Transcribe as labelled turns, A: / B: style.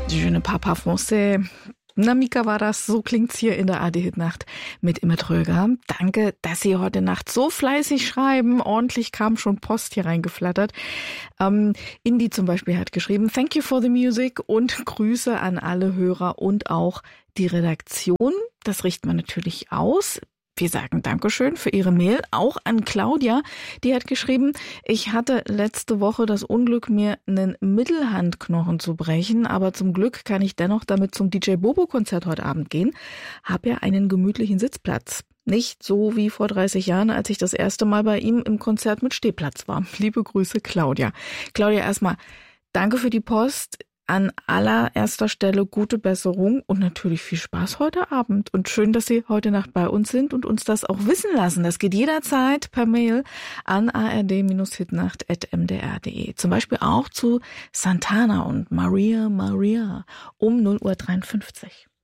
A: Je ne pas français. Namika war das, so klingt's hier in der AD-Hit-Nacht mit Imme Tröger. Danke, dass Sie heute Nacht so fleißig schreiben. Ordentlich kam schon Post hier reingeflattert. Indy zum Beispiel hat geschrieben, thank you for the music und Grüße an alle Hörer und auch die Redaktion. Das richten wir natürlich aus. Wir sagen Dankeschön für Ihre Mail, auch an Claudia. Die hat geschrieben, ich hatte letzte Woche das Unglück, mir einen Mittelhandknochen zu brechen, aber zum Glück kann ich dennoch damit zum DJ Bobo-Konzert heute Abend gehen. Hab ja einen gemütlichen Sitzplatz. Nicht so wie vor 30 Jahren, als ich das erste Mal bei ihm im Konzert mit Stehplatz war. Liebe Grüße, Claudia. Claudia, erstmal danke für die Post. An allererster Stelle gute Besserung und natürlich viel Spaß heute Abend. Und schön, dass Sie heute Nacht bei uns sind und uns das auch wissen lassen. Das geht jederzeit per Mail an ard-hitnacht@mdr.de. Zum Beispiel auch zu Santana und Maria um 0:53 Uhr.